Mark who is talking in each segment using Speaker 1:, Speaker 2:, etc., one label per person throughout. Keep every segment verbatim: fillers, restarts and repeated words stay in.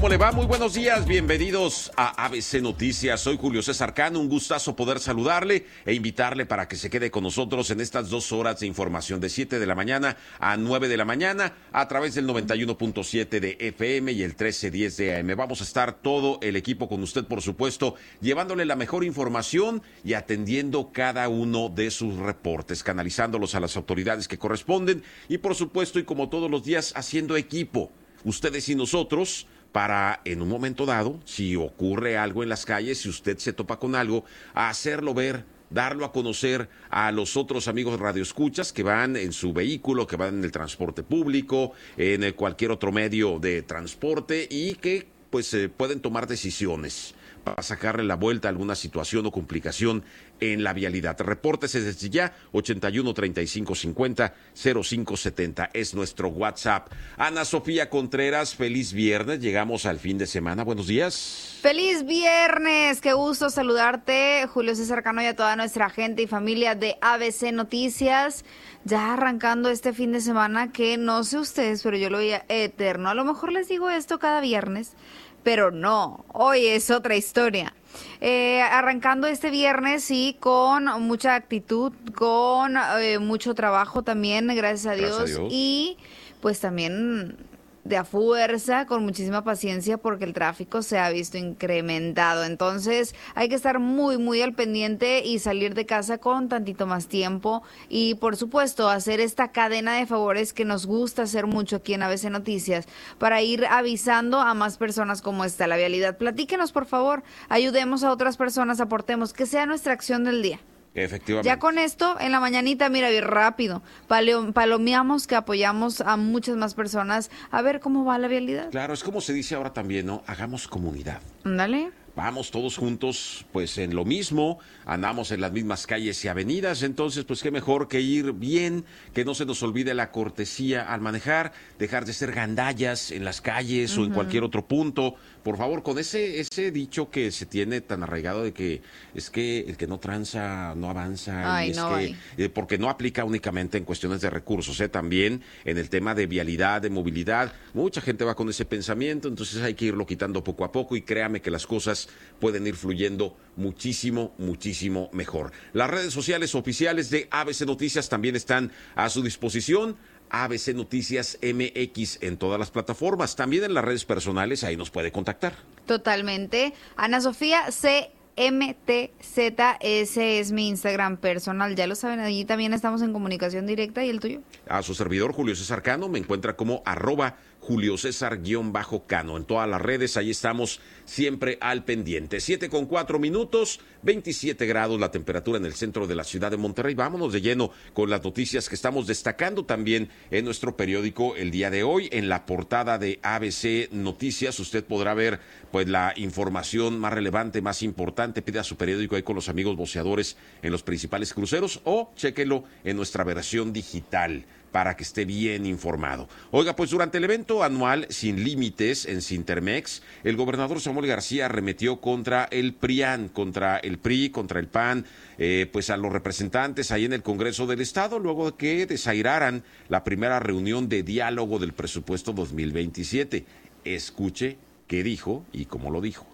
Speaker 1: ¿Cómo le va? Muy buenos días, bienvenidos a A B C Noticias. Soy Julio César Cano, un gustazo poder saludarle e invitarle para que se quede con nosotros en estas dos horas de información de siete de la mañana a nueve de la mañana a través del noventa y uno punto siete de F M y el trece diez de A M. Vamos a estar todo el equipo con usted, por supuesto, llevándole la mejor información y atendiendo cada uno de sus reportes, canalizándolos a las autoridades que corresponden y, por supuesto, y como todos los días, haciendo equipo, ustedes y nosotros, para en un momento dado, si ocurre algo en las calles, si usted se topa con algo, a hacerlo ver, darlo a conocer a los otros amigos radioescuchas que van en su vehículo, que van en el transporte público, en cualquier otro medio de transporte y que pues eh, pueden tomar decisiones para sacarle la vuelta a alguna situación o complicación en la vialidad. Repórtese desde ya, ochenta y uno, treinta y cinco cincuenta, cero cinco setenta es nuestro WhatsApp. Ana Sofía Contreras, feliz viernes, llegamos al fin de semana, buenos días.
Speaker 2: ¡Feliz viernes! Qué gusto saludarte, Julio César Cano, y a toda nuestra gente y familia de A B C Noticias. Ya arrancando este fin de semana que no sé ustedes, pero yo lo veía eterno. A lo mejor les digo esto cada viernes, pero no, hoy es otra historia. Eh, arrancando este viernes, sí, con mucha actitud, con eh, mucho trabajo también, gracias a Dios,
Speaker 1: Gracias a Dios.
Speaker 2: Y pues también de a fuerza, con muchísima paciencia, porque el tráfico se ha visto incrementado. Entonces hay que estar muy, muy al pendiente y salir de casa con tantito más tiempo y, por supuesto, hacer esta cadena de favores que nos gusta hacer mucho aquí en A B C Noticias para ir avisando a más personas cómo está la vialidad. Platíquenos, por favor, ayudemos a otras personas, aportemos, que sea nuestra acción del día.
Speaker 1: Efectivamente.
Speaker 2: Ya con esto, en la mañanita, mira, bien rápido, paleo, palomeamos que apoyamos a muchas más personas a ver cómo va la vialidad.
Speaker 1: Claro, es como se dice ahora también, ¿no? Hagamos comunidad.
Speaker 2: Ándale.
Speaker 1: Vamos todos juntos, pues en lo mismo, andamos en las mismas calles y avenidas, entonces pues qué mejor que ir bien, que no se nos olvide la cortesía al manejar, dejar de ser gandallas en las calles uh-huh. o en cualquier otro punto. Por favor, con ese ese dicho que se tiene tan arraigado de que es que el que no tranza no avanza,
Speaker 2: Ay,
Speaker 1: y es
Speaker 2: no,
Speaker 1: que eh, porque no aplica únicamente en cuestiones de recursos, eh, también en el tema de vialidad, de movilidad. Mucha gente va con ese pensamiento, entonces hay que irlo quitando poco a poco y créame que las cosas pueden ir fluyendo muchísimo, muchísimo mejor. Las redes sociales oficiales de A B C Noticias también están a su disposición. A B C Noticias M X en todas las plataformas, también en las redes personales, ahí nos puede contactar.
Speaker 2: Totalmente. Ana Sofía C M T Z, ese es mi Instagram personal, ya lo saben, allí también estamos en comunicación directa. ¿Y el tuyo?
Speaker 1: A su servidor Julio César Cano me encuentra como arroba Julio César guión bajo Cano. En todas las redes, ahí estamos siempre al pendiente. siete con cuatro minutos, veintisiete grados la temperatura en el centro de la ciudad de Monterrey. Vámonos de lleno con las noticias que estamos destacando también en nuestro periódico el día de hoy. En la portada de A B C Noticias usted podrá ver pues la información más relevante, más importante. Pida su periódico ahí con los amigos voceadores en los principales cruceros o chéquelo en nuestra versión digital para que esté bien informado. Oiga, pues durante el evento anual Sin Límites en Sintermex, el gobernador Samuel García arremetió contra el PRIAN, contra el P R I, contra el P A N, eh, pues a los representantes ahí en el Congreso del Estado, luego de que desairaran la primera reunión de diálogo del presupuesto dos mil veintisiete. Escuche qué dijo y cómo lo dijo.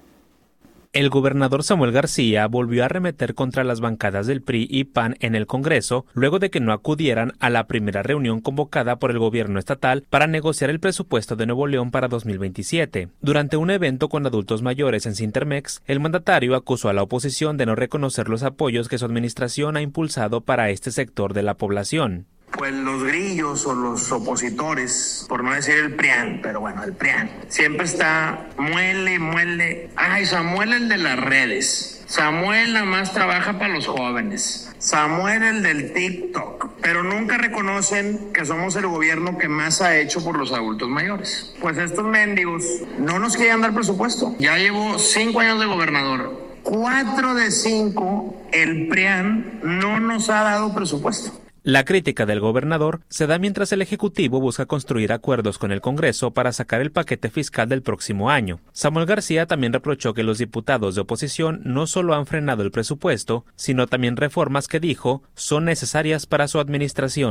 Speaker 3: El gobernador Samuel García volvió a arremeter contra las bancadas del P R I y P A N en el Congreso, luego de que no acudieran a la primera reunión convocada por el gobierno estatal para negociar el presupuesto de Nuevo León para dos mil veintisiete. Durante un evento con adultos mayores en Sintermex, el mandatario acusó a la oposición de no reconocer los apoyos que su administración ha impulsado para este sector de la población.
Speaker 4: Pues los grillos o los opositores, por no decir el PRIAN, pero bueno, el PRIAN, siempre está muele, muele. Ay, Samuel el de las redes. Samuel nada más trabaja para los jóvenes. Samuel el del TikTok. Pero nunca reconocen que somos el gobierno que más ha hecho por los adultos mayores. Pues estos mendigos no nos quieren dar presupuesto. Ya llevo cinco años de gobernador. Cuatro de cinco, el PRIAN no nos ha dado presupuesto.
Speaker 3: La crítica del gobernador se da mientras el Ejecutivo busca construir acuerdos con el Congreso para sacar el paquete fiscal del próximo año. Samuel García también reprochó que los diputados de oposición no solo han frenado el presupuesto, sino también reformas que dijo son necesarias para su administración.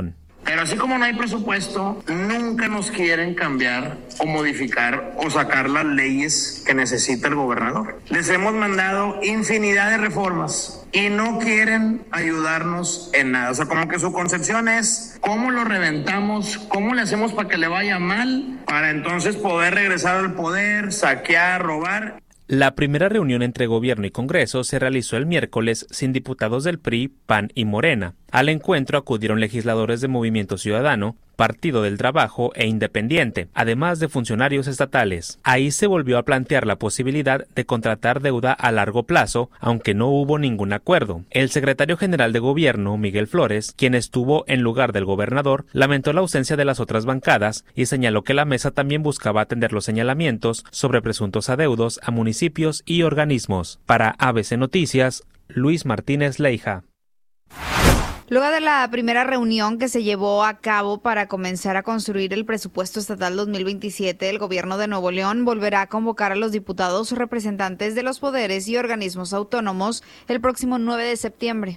Speaker 4: Pero así como no hay presupuesto, nunca nos quieren cambiar o modificar o sacar las leyes que necesita el gobernador. Les hemos mandado infinidad de reformas y no quieren ayudarnos en nada. O sea, como que su concepción es cómo lo reventamos, cómo le hacemos para que le vaya mal, para entonces poder regresar al poder, saquear, robar.
Speaker 3: La primera reunión entre gobierno y Congreso se realizó el miércoles sin diputados del P R I, P A N y Morena. Al encuentro acudieron legisladores de Movimiento Ciudadano, Partido del Trabajo e Independiente, además de funcionarios estatales. Ahí se volvió a plantear la posibilidad de contratar deuda a largo plazo, aunque no hubo ningún acuerdo. El secretario general de Gobierno, Miguel Flores, quien estuvo en lugar del gobernador, lamentó la ausencia de las otras bancadas y señaló que la mesa también buscaba atender los señalamientos sobre presuntos adeudos a municipios y organismos. Para A B C Noticias, Luis Martínez Leija.
Speaker 2: Luego de la primera reunión que se llevó a cabo para comenzar a construir el presupuesto estatal dos mil veintisiete, el gobierno de Nuevo León volverá a convocar a los diputados representantes de los poderes y organismos autónomos el próximo nueve de septiembre.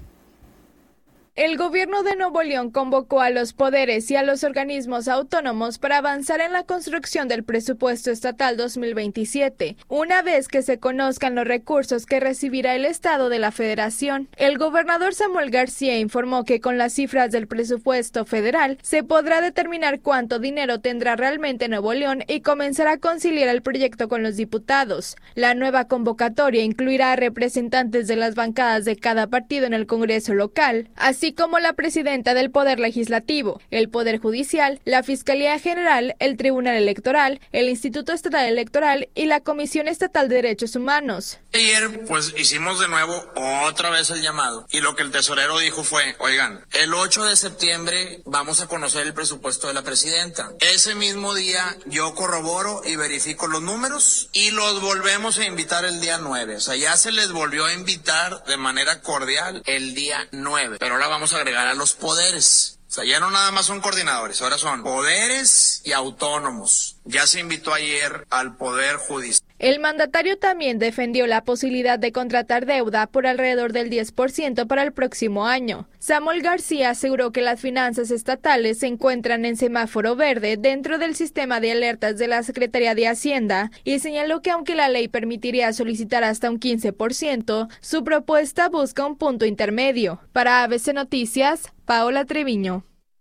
Speaker 5: El gobierno de Nuevo León convocó a los poderes y a los organismos autónomos para avanzar en la construcción del presupuesto estatal dos mil veintisiete, una vez que se conozcan los recursos que recibirá el Estado de la Federación. El gobernador Samuel García informó que con las cifras del presupuesto federal se podrá determinar cuánto dinero tendrá realmente Nuevo León y comenzar a conciliar el proyecto con los diputados. La nueva convocatoria incluirá a representantes de las bancadas de cada partido en el Congreso local, así así como la presidenta del Poder Legislativo, el Poder Judicial, la Fiscalía General, el Tribunal Electoral, el Instituto Estatal Electoral y la Comisión Estatal de Derechos Humanos.
Speaker 4: Ayer, pues, hicimos de nuevo otra vez el llamado y lo que el tesorero dijo fue, oigan, el ocho de septiembre vamos a conocer el presupuesto de la presidenta. Ese mismo día yo corroboro y verifico los números y los volvemos a invitar el día nueve. O sea, ya se les volvió a invitar de manera cordial el día nueve, pero ahora vamos a agregar a los poderes. O sea, ya no nada más son coordinadores, ahora son poderes y autónomos. Ya se invitó ayer al Poder Judicial.
Speaker 5: El mandatario también defendió la posibilidad de contratar deuda por alrededor del diez por ciento para el próximo año. Samuel García aseguró que las finanzas estatales se encuentran en semáforo verde dentro del sistema de alertas de la Secretaría de Hacienda y señaló que aunque la ley permitiría solicitar hasta un quince por ciento, su propuesta busca un punto intermedio. Para A B C Noticias, Paola Treviño.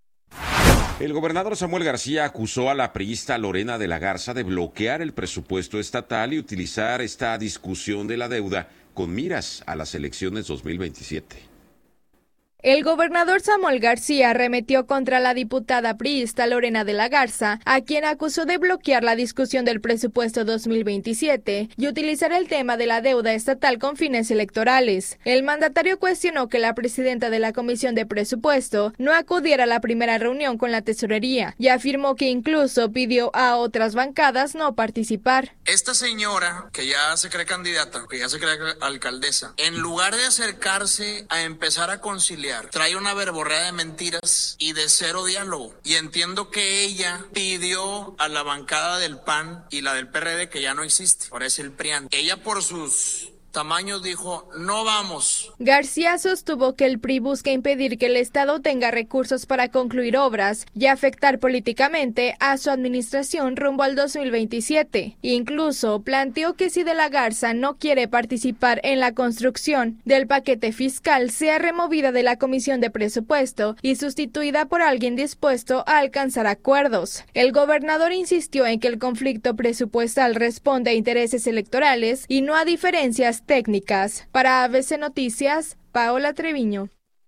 Speaker 1: El gobernador Samuel García acusó a la priista Lorena de la Garza de bloquear el presupuesto estatal y utilizar esta discusión de la deuda con miras a las elecciones dos mil veintisiete.
Speaker 5: El gobernador Samuel García arremetió contra la diputada priista Lorena de la Garza, a quien acusó de bloquear la discusión del presupuesto dos mil veintisiete y utilizar el tema de la deuda estatal con fines electorales. El mandatario cuestionó que la presidenta de la Comisión de Presupuesto no acudiera a la primera reunión con la tesorería y afirmó que incluso pidió a otras bancadas no participar.
Speaker 4: Esta señora, que ya se cree candidata, que ya se cree alcaldesa, en lugar de acercarse a empezar a conciliar, trae una verborrea de mentiras y de cero diálogo. Y entiendo que ella pidió a la bancada del P A N y la del P R D que ya no existe, ahora es el P R I A N. Ella por sus tamaños dijo, no vamos.
Speaker 5: García sostuvo que el P R I busca impedir que el Estado tenga recursos para concluir obras y afectar políticamente a su administración rumbo al dos mil veintisiete. Incluso planteó que si de la Garza no quiere participar en la construcción del paquete fiscal, sea removida de la Comisión de Presupuesto y sustituida por alguien dispuesto a alcanzar acuerdos. El gobernador insistió en que el conflicto presupuestal responde a intereses electorales y no a diferencias técnicas. Para A B C Noticias, Paola Treviño.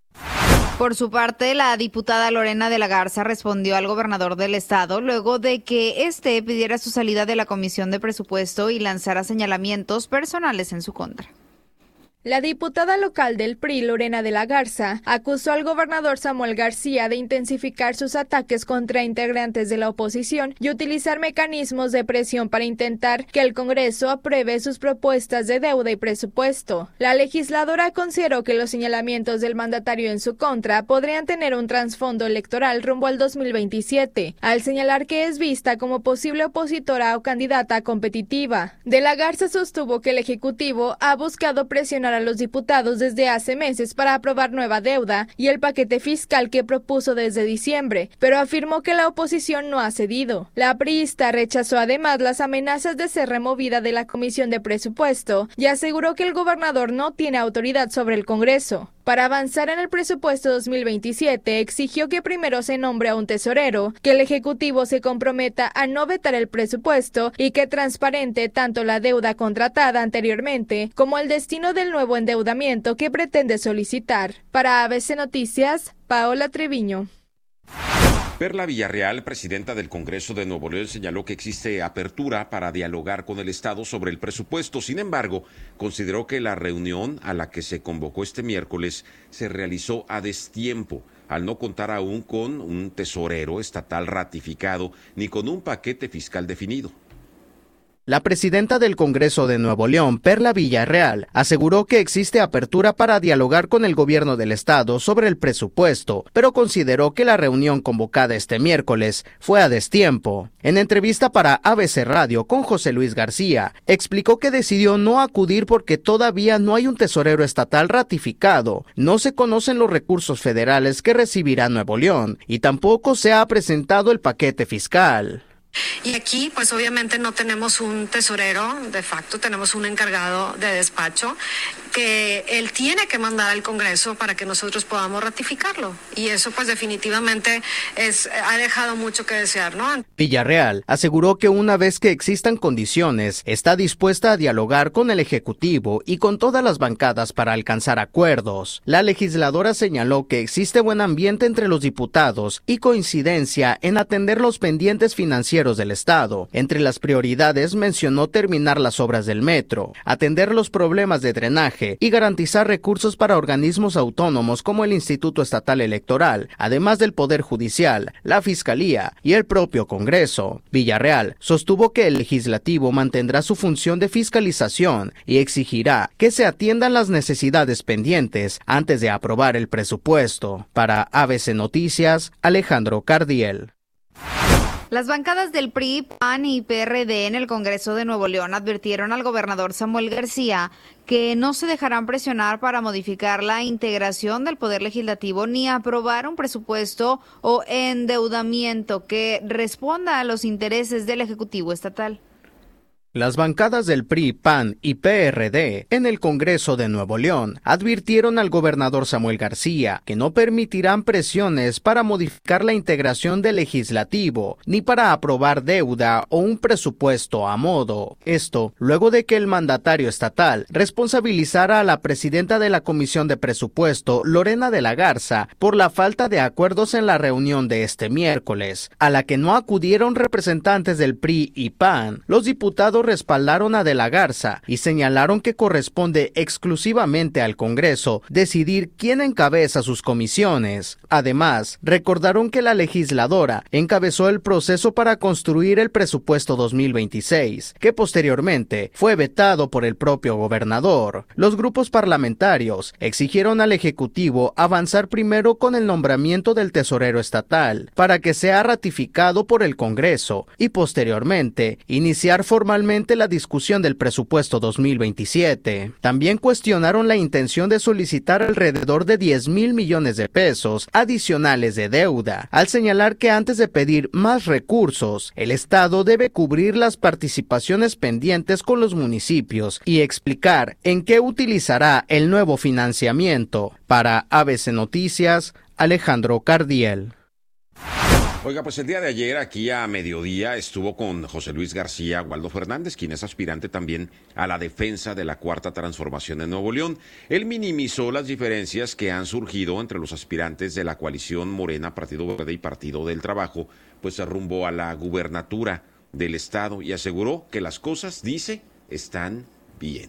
Speaker 2: Por su parte, la diputada Lorena de la Garza respondió al gobernador del estado luego de que éste pidiera su salida de la Comisión de Presupuesto y lanzara señalamientos personales en su contra.
Speaker 5: La diputada local del P R I, Lorena de la Garza, acusó al gobernador Samuel García de intensificar sus ataques contra integrantes de la oposición y utilizar mecanismos de presión para intentar que el Congreso apruebe sus propuestas de deuda y presupuesto. La legisladora consideró que los señalamientos del mandatario en su contra podrían tener un trasfondo electoral rumbo al dos mil veintisiete, al señalar que es vista como posible opositora o candidata competitiva. De la Garza sostuvo que el Ejecutivo ha buscado presionar a los diputados desde hace meses para aprobar nueva deuda y el paquete fiscal que propuso desde diciembre, pero afirmó que la oposición no ha cedido. La priista rechazó además las amenazas de ser removida de la Comisión de Presupuesto y aseguró que el gobernador no tiene autoridad sobre el Congreso. Para avanzar en el presupuesto dos mil veintisiete, exigió que primero se nombre a un tesorero, que el Ejecutivo se comprometa a no vetar el presupuesto y que transparente tanto la deuda contratada anteriormente como el destino del nuevo endeudamiento que pretende solicitar. Para A B C Noticias, Paola Treviño.
Speaker 1: Perla Villarreal, presidenta del Congreso de Nuevo León, señaló que existe apertura para dialogar con el Estado sobre el presupuesto. Sin embargo, consideró que la reunión a la que se convocó este miércoles se realizó a destiempo, al no contar aún con un tesorero estatal ratificado ni con un paquete fiscal definido.
Speaker 6: La presidenta del Congreso de Nuevo León, Perla Villarreal, aseguró que existe apertura para dialogar con el gobierno del estado sobre el presupuesto, pero consideró que la reunión convocada este miércoles fue a destiempo. En entrevista para A B C Radio con José Luis García, explicó que decidió no acudir porque todavía no hay un tesorero estatal ratificado, no se conocen los recursos federales que recibirá Nuevo León y tampoco se ha presentado el paquete fiscal.
Speaker 7: Y aquí, pues obviamente no tenemos un tesorero, de facto tenemos un encargado de despacho que él tiene que mandar al Congreso para que nosotros podamos ratificarlo. Y eso pues definitivamente es, ha dejado mucho que desear, ¿no?
Speaker 6: Villarreal aseguró que una vez que existan condiciones, está dispuesta a dialogar con el Ejecutivo y con todas las bancadas para alcanzar acuerdos. La legisladora señaló que existe buen ambiente entre los diputados y coincidencia en atender los pendientes financieros del Estado. Entre las prioridades mencionó terminar las obras del metro, atender los problemas de drenaje y garantizar recursos para organismos autónomos como el Instituto Estatal Electoral, además del Poder Judicial, la Fiscalía y el propio Congreso. Villarreal sostuvo que el legislativo mantendrá su función de fiscalización y exigirá que se atiendan las necesidades pendientes antes de aprobar el presupuesto. Para A B C Noticias, Alejandro Cardiel.
Speaker 2: Las bancadas del P R I, P A N y P R D en el Congreso de Nuevo León advirtieron al gobernador Samuel García que no se dejarán presionar para modificar la integración del Poder Legislativo ni aprobar un presupuesto o endeudamiento que responda a los intereses del Ejecutivo Estatal.
Speaker 6: Las bancadas del P R I, P A N y P R D en el Congreso de Nuevo León advirtieron al gobernador Samuel García que no permitirán presiones para modificar la integración del legislativo ni para aprobar deuda o un presupuesto a modo. Esto luego de que el mandatario estatal responsabilizara a la presidenta de la Comisión de Presupuesto, Lorena de la Garza, por la falta de acuerdos en la reunión de este miércoles, a la que no acudieron representantes del P R I y P A N. Los diputados respaldaron a de la Garza y señalaron que corresponde exclusivamente al Congreso decidir quién encabeza sus comisiones. Además, recordaron que la legisladora encabezó el proceso para construir el presupuesto dos mil veintiséis, que posteriormente fue vetado por el propio gobernador. Los grupos parlamentarios exigieron al Ejecutivo avanzar primero con el nombramiento del tesorero estatal para que sea ratificado por el Congreso y posteriormente iniciar formalmente la discusión del presupuesto dos mil veintisiete. También cuestionaron la intención de solicitar alrededor de diez mil millones de pesos adicionales de deuda, al señalar que antes de pedir más recursos, el Estado debe cubrir las participaciones pendientes con los municipios y explicar en qué utilizará el nuevo financiamiento. Para A B C Noticias, Alejandro Cardiel.
Speaker 1: Oiga, pues el día de ayer aquí a mediodía estuvo con José Luis García Waldo Fernández, quien es aspirante también a la defensa de la Cuarta Transformación en Nuevo León. Él minimizó las diferencias que han surgido entre los aspirantes de la coalición Morena, Partido Verde y Partido del Trabajo, pues rumbo a la gubernatura del estado, y aseguró que las cosas, dice, están bien.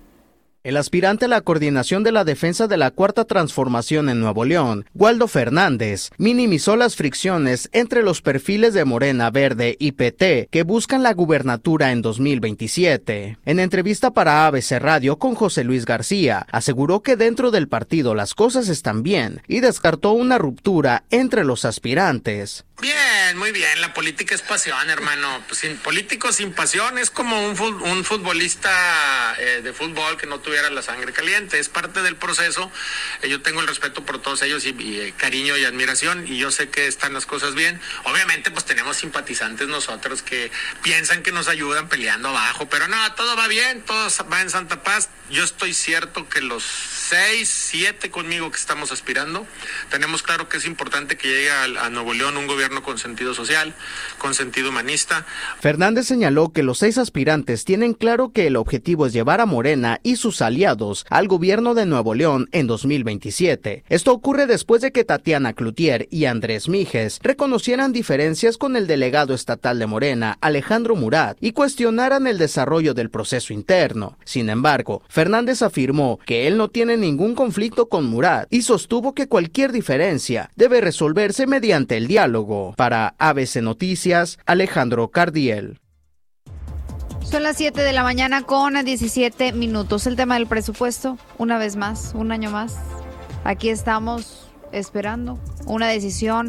Speaker 6: El aspirante a la coordinación de la defensa de la Cuarta Transformación en Nuevo León, Waldo Fernández, minimizó las fricciones entre los perfiles de Morena, Verde y P T que buscan la gubernatura en dos mil veintisiete. En entrevista para A B C Radio con José Luis García, aseguró que dentro del partido las cosas están bien y descartó una ruptura entre los aspirantes.
Speaker 4: Bien, muy bien. La política es pasión, hermano. Pues sin político sin pasión es como un, fut, un futbolista eh, de fútbol que no tuviera la sangre caliente. Es parte del proceso. Eh, yo tengo el respeto por todos ellos y, y eh, cariño y admiración, y yo sé que están las cosas bien. Obviamente, pues tenemos simpatizantes nosotros que piensan que nos ayudan peleando abajo, pero no, todo va bien, todo va en santa paz. Yo estoy cierto que los seis, siete conmigo que estamos aspirando, tenemos claro que es importante que llegue a, a Nuevo León un gobierno con sentido social, con sentido humanista.
Speaker 6: Fernández señaló que los seis aspirantes tienen claro que el objetivo es llevar a Morena y sus aliados al gobierno de Nuevo León en dos mil veintisiete. Esto ocurre después de que Tatiana Cloutier y Andrés Mijes reconocieran diferencias con el delegado estatal de Morena, Alejandro Murat, y cuestionaran el desarrollo del proceso interno. Sin embargo, Fernández afirmó que él no tiene ningún conflicto con Murat y sostuvo que cualquier diferencia debe resolverse mediante el diálogo. Para A B C Noticias, Alejandro Cardiel.
Speaker 2: Son las siete de la mañana con diecisiete minutos. El tema del presupuesto, una vez más, un año más. Aquí estamos esperando una decisión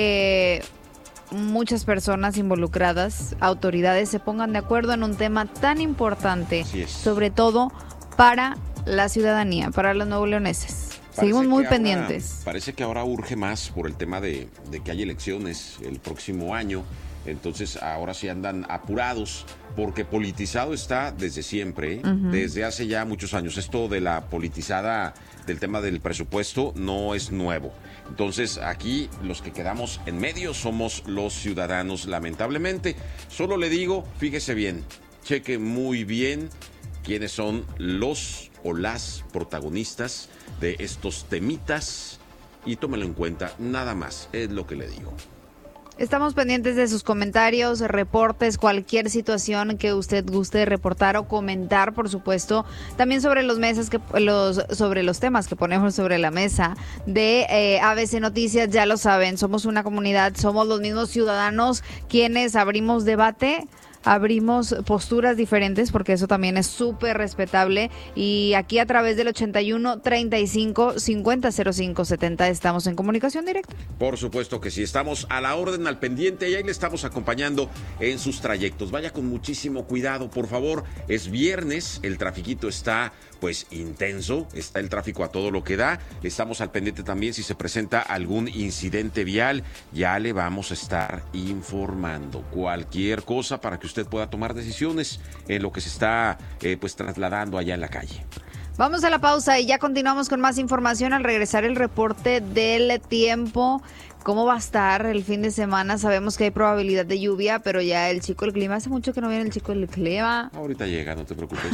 Speaker 2: que muchas personas involucradas, autoridades, se pongan de acuerdo en un tema tan importante, sobre todo para la ciudadanía, para los nuevoleoneses. Seguimos muy
Speaker 1: ahora,
Speaker 2: pendientes.
Speaker 1: Parece que ahora urge más por el tema de, de que hay elecciones el próximo año. Entonces ahora sí andan apurados, porque politizado está desde siempre, ¿eh? uh-huh. desde hace ya muchos años. Esto de la politizada del tema del presupuesto no es nuevo. Entonces aquí los que quedamos en medio somos los ciudadanos, lamentablemente. Solo le digo, fíjese bien, cheque muy bien quiénes son los o las protagonistas de estos temitas y tómelo en cuenta, nada más, es lo que le digo.
Speaker 2: Estamos pendientes de sus comentarios, reportes, cualquier situación que usted guste reportar o comentar, por supuesto. También sobre los mesas que los sobre los temas que ponemos sobre la mesa de eh, A B C Noticias. Ya lo saben, somos una comunidad, somos los mismos ciudadanos quienes abrimos debate. Abrimos posturas diferentes, porque eso también es súper respetable, y aquí a través del ochenta y uno, treinta y cinco, cincuenta, cero cinco, setenta estamos en comunicación directa.
Speaker 1: Por supuesto que sí, estamos a la orden, al pendiente, y ahí le estamos acompañando en sus trayectos. Vaya con muchísimo cuidado, por favor. Es viernes, el trafiquito está pues intenso, está el tráfico a todo lo que da. Estamos al pendiente también si se presenta algún incidente vial, ya le vamos a estar informando. Cualquier cosa para que usted pueda tomar decisiones en lo que se está eh, pues trasladando allá en la calle.
Speaker 2: Vamos a la pausa y ya continuamos con más información al regresar el reporte del tiempo. ¿Cómo va a estar el fin de semana? Sabemos que hay probabilidad de lluvia, pero ya el chico del clima, hace mucho que no viene el chico del clima.
Speaker 1: Ahorita llega, no te preocupes.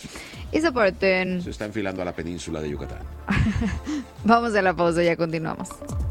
Speaker 2: Y soporten.
Speaker 1: Se está enfilando a la península de Yucatán.
Speaker 2: Vamos a la pausa, ya continuamos.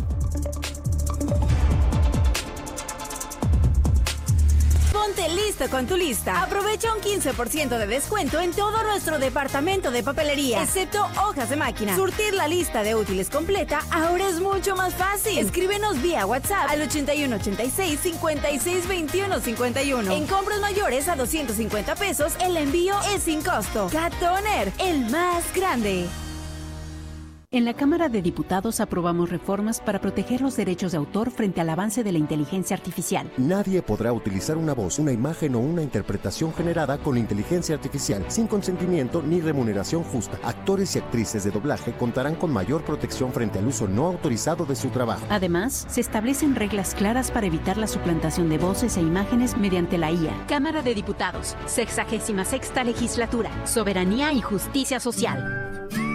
Speaker 8: Ponte listo con tu lista. Aprovecha un quince por ciento de descuento en todo nuestro departamento de papelería, excepto hojas de máquina. Surtir la lista de útiles completa ahora es mucho más fácil. Escríbenos vía WhatsApp al ochenta y uno, ochenta y seis, cincuenta y seis, veintiuno, cincuenta y uno. En compras mayores a doscientos cincuenta pesos, el envío es sin costo. Cat Toner, el más grande.
Speaker 9: En la Cámara de Diputados aprobamos reformas para proteger los derechos de autor frente al avance de la inteligencia artificial.
Speaker 10: Nadie podrá utilizar una voz, una imagen o una interpretación generada con inteligencia artificial sin consentimiento ni remuneración justa. Actores y actrices de doblaje contarán con mayor protección frente al uso no autorizado de su trabajo.
Speaker 9: Además, se establecen reglas claras para evitar la suplantación de voces e imágenes mediante la I A.
Speaker 11: Cámara de Diputados, sexagésima sexta legislatura, soberanía y justicia social.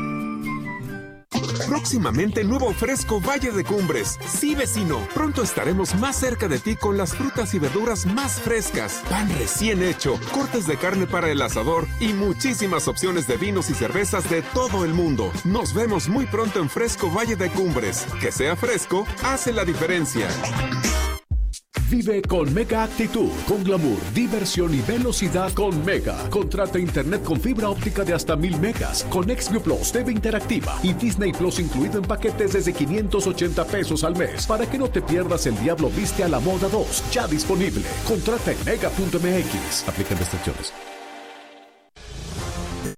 Speaker 12: Próximamente nuevo fresco Valle de Cumbres. Sí, vecino, pronto estaremos más cerca de ti con las frutas y verduras más frescas, pan recién hecho, cortes de carne para el asador y muchísimas opciones de vinos y cervezas de todo el mundo. Nos vemos muy pronto en Fresco Valle de Cumbres. Que sea fresco, hace la diferencia.
Speaker 13: Vive con Mega Actitud, con glamour, diversión y velocidad con Mega. Contrata internet con fibra óptica de hasta mil megas, con Xview Plus, T V interactiva y Disney Plus incluido en paquetes desde quinientos ochenta pesos al mes. Para que no te pierdas El Diablo Viste a la Moda dos, ya disponible. Contrata en mega punto m x. Aplican restricciones.
Speaker 12: En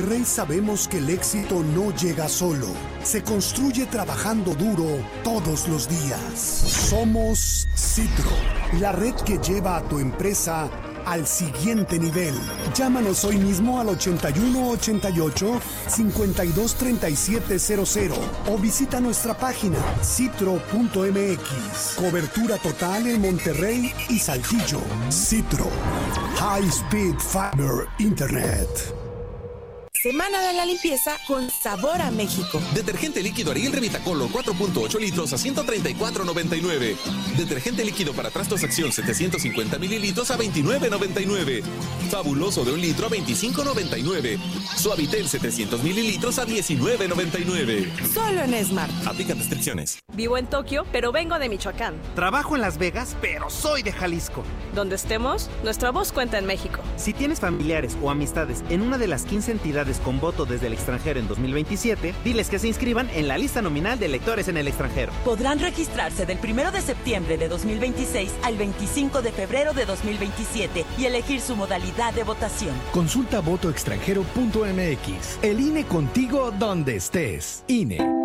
Speaker 14: Monterrey sabemos que el éxito no llega solo, se construye trabajando duro todos los días. Somos Citro, la red que lleva a tu empresa al siguiente nivel. Llámanos hoy mismo al ochenta y uno ochenta y ocho, cincuenta y dos treinta y siete cero cero o visita nuestra página citro punto m x. Cobertura total en Monterrey y Saltillo. Citro, High Speed Fiber Internet.
Speaker 15: Semana de la limpieza con sabor a México.
Speaker 16: Detergente líquido Ariel Revitacolor cuatro punto ocho litros a ciento treinta y cuatro noventa y nueve. Detergente líquido para trastos Acción setecientos cincuenta mililitros a veintinueve noventa y nueve. Fabuloso de un litro a veinticinco noventa y nueve. Suavitel setecientos mililitros a diecinueve noventa y nueve.
Speaker 15: Solo en Smart.
Speaker 16: Aplican restricciones.
Speaker 17: Vivo en Tokio, pero vengo de Michoacán.
Speaker 18: Trabajo en Las Vegas, pero soy de Jalisco.
Speaker 17: Donde estemos, nuestra voz cuenta en México.
Speaker 18: Si tienes familiares o amistades en una de las quince entidades con voto desde el extranjero en dos mil veintisiete, diles que se inscriban en la lista nominal de electores en el extranjero.
Speaker 19: Podrán registrarse del primero de septiembre de dos mil veintiséis al veinticinco de febrero de dos mil veintisiete y elegir su modalidad de votación.
Speaker 20: Consulta voto extranjero punto m x. El I N E contigo donde estés. I N E.